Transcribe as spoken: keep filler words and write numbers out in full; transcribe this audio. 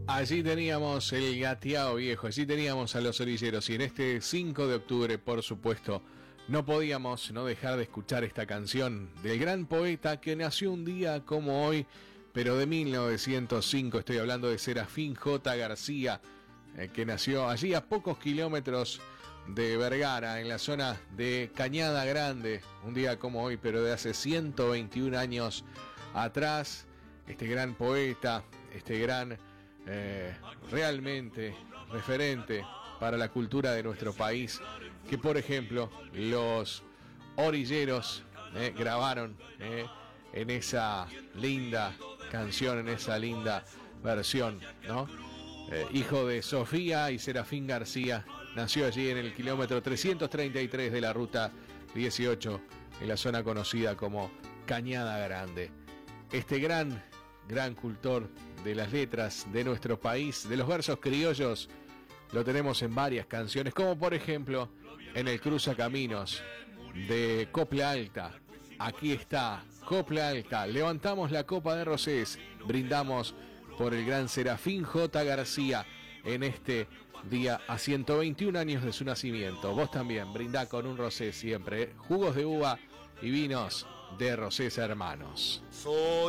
Allí teníamos el gateado viejo, allí teníamos a los orilleros y en este cinco de octubre, por supuesto, no podíamos no dejar de escuchar esta canción del gran poeta que nació un día como hoy, pero de mil novecientos cinco, estoy hablando de Serafín J. García, eh, que nació allí a pocos kilómetros de Vergara, en la zona de Cañada Grande, un día como hoy, pero de hace ciento veintiún años atrás. Este gran poeta, este gran eh, realmente referente para la cultura de nuestro país, que por ejemplo los orilleros eh, grabaron eh, en esa linda canción, en esa linda versión, ¿no? Eh, hijo de Sofía y Serafín García, nació allí en el kilómetro trescientos treinta y tres de la ruta dieciocho, en la zona conocida como Cañada Grande. Este gran, gran cultor de las letras de nuestro país, de los versos criollos, lo tenemos en varias canciones, como por ejemplo en el Cruzacaminos de Copla Alta. Aquí está Copla Alta, levantamos la copa de rosés, brindamos por el gran Serafín J. García en este día a ciento veintiún años de su nacimiento. Vos también brindá con un rosé siempre, ¿eh? Jugos de uva y vinos de Rosés Hermanos. Soy